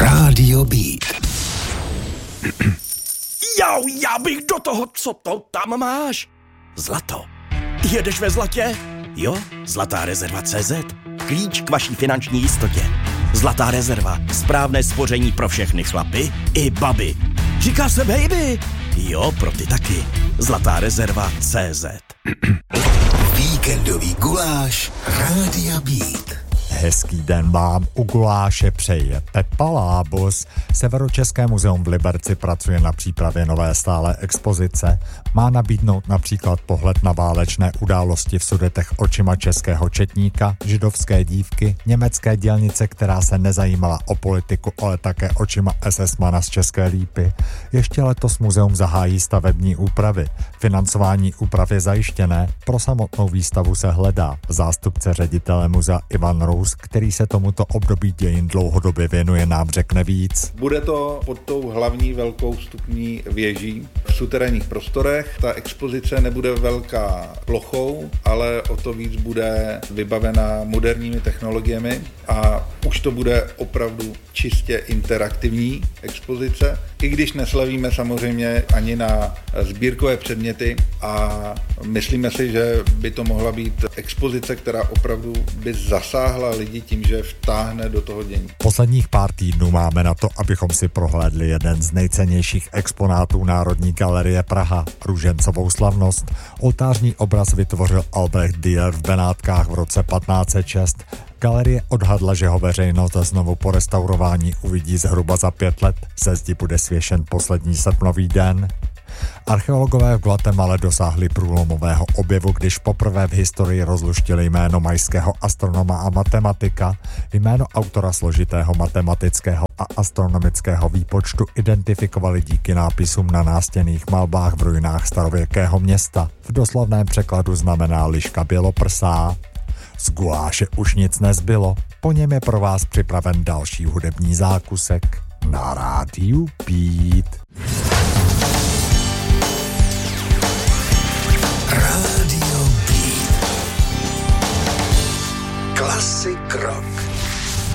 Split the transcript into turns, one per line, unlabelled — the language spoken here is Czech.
Rádio Beat.
Já bych do toho, co to tam máš? Zlato. Jedeš ve zlatě? Jo, Zlatá rezerva CZ. Klíč k vaší finanční jistotě. Zlatá rezerva. Správné spoření pro všechny chlapy i baby. Říká se baby. Jo, pro ty taky. Zlatá rezerva CZ.
Víkendový guláš Rádia Beat.
Hezký den vám u guláše přeje Pepa Lábus. Severočeské muzeum v Liberci pracuje na přípravě nové stálé expozice. Má nabídnout například pohled na válečné události v Sudetech očima českého četníka, židovské dívky, německé dělnice, která se nezajímala o politiku, ale také očima SS-mana z České Lípy. Ještě letos muzeum zahájí stavební úpravy. Financování úprav je zajištěné, pro samotnou výstavu se hledá. Zástupce ředitele muzea Ivan Rous, který se tomuto období dějin dlouhodobě věnuje, nám řekne víc.
Bude to pod tou hlavní velkou vstupní věží v suterénních prostorech. Ta expozice nebude velká plochou, ale o to víc bude vybavena moderními technologiemi a už to bude opravdu čistě interaktivní expozice, i když neslavíme samozřejmě ani na sbírkové předměty a myslíme si, že by to mohla být expozice, která opravdu by zasáhla lidi tím, že vtáhne do toho dění.
Posledních pár týdnů máme na to, abychom si prohlédli jeden z nejcennějších exponátů Národní galerie Praha, Růžencovou slavnost. Oltářní obraz vytvořil Albrecht Dürer v Benátkách v roce 1506. Galerie odhadla, že ho veřejnost znovu po restaurování uvidí zhruba za 5 let. Ze zdi bude svěšen poslední srpnový den. Archeologové v Guatemale dosáhli průlomového objevu, když poprvé v historii rozluštili jméno majského astronoma a matematika. Jméno autora složitého matematického a astronomického výpočtu identifikovali díky nápisům na nástěnných malbách v ruinách starověkého města. V doslovném překladu znamená liška běloprsá. Z guláše už nic nezbylo, po něm je pro vás připraven další hudební zákusek na Rádiu Beat.